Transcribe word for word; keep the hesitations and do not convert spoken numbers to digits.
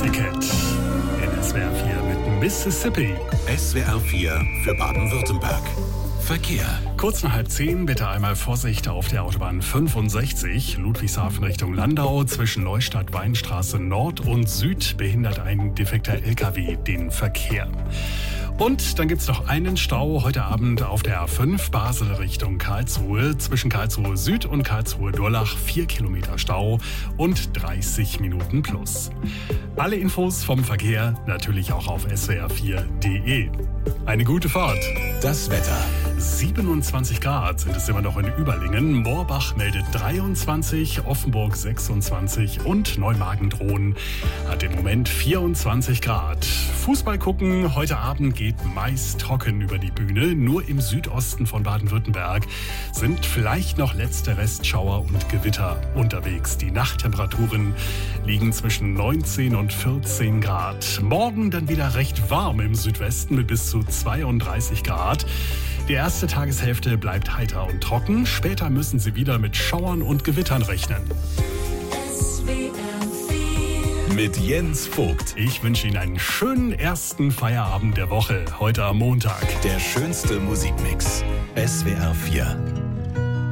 Pussycat in S W R vier mit Mississippi. S W R vier für Baden-Württemberg. Verkehr. Kurz nach halb zehn bitte einmal Vorsicht auf der Autobahn fünfundsechzig, Ludwigshafen Richtung Landau. Zwischen Neustadt-Weinstraße Nord und Süd behindert ein defekter L K W den Verkehr. Und dann gibt's noch einen Stau heute Abend auf der A fünf Basel Richtung Karlsruhe. Zwischen Karlsruhe Süd und Karlsruhe Durlach vier Kilometer Stau und dreißig Minuten plus. Alle Infos vom Verkehr natürlich auch auf S W R vier punkt de. Eine gute Fahrt. Das Wetter. siebenundzwanzig Grad sind es immer noch in Überlingen. Moorbach meldet dreiundzwanzig, Offenburg sechsundzwanzig und Neumagen-Drohnen hat im Moment vierundzwanzig Grad. Fußball gucken, heute Abend geht meist trocken über die Bühne. Nur im Südosten von Baden-Württemberg sind vielleicht noch letzte Restschauer und Gewitter unterwegs. Die Nachttemperaturen liegen zwischen neunzehn und vierzehn Grad. Morgen dann wieder recht warm im Südwesten mit bis zu zweiunddreißig Grad. Die erste Tageshälfte bleibt heiter und trocken. Später müssen Sie wieder mit Schauern und Gewittern rechnen. Mit Jens Vogt. Ich wünsche Ihnen einen schönen ersten Feierabend der Woche, heute am Montag. Der schönste Musikmix. S W R vier.